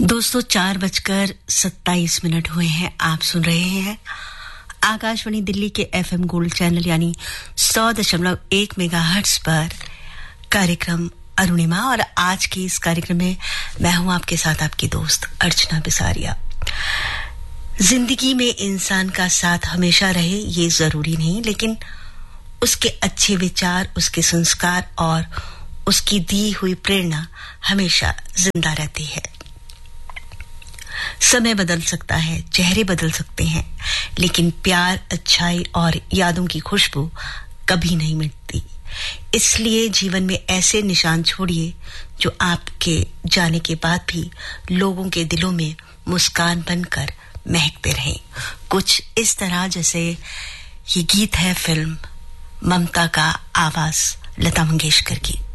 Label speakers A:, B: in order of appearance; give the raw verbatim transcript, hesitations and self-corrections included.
A: दोस्तों चार बजकर सत्ताईस मिनट हुए हैं। आप सुन रहे हैं आकाशवाणी दिल्ली के एफएम गोल्ड चैनल यानी सौ दशमलव एक मेगाहर्ट्ज पर कार्यक्रम अरुणिमा। और आज के इस कार्यक्रम में मैं हूं आपके साथ आपकी दोस्त अर्चना बिसारिया। जिंदगी में इंसान का साथ हमेशा रहे ये जरूरी नहीं, लेकिन उसके अच्छे विचार, उसके संस्कार और उसकी दी हुई प्रेरणा हमेशा जिंदा रहती है। समय बदल सकता है, चेहरे बदल सकते हैं, लेकिन प्यार, अच्छाई और यादों की खुशबू कभी नहीं मिटती। इसलिए जीवन में ऐसे निशान छोड़िए जो आपके जाने के बाद भी लोगों के दिलों में मुस्कान बनकर महकते रहें। कुछ इस तरह जैसे ये गीत है फिल्म ममता का आवाज लता मंगेशकर की।